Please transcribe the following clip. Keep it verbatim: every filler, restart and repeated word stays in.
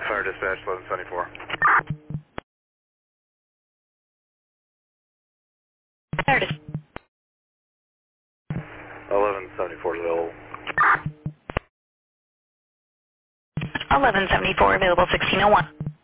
Fire dispatch, eleven seventy-four. Fire dis- eleven seventy-four available. eleven seventy-four, available sixteen oh one.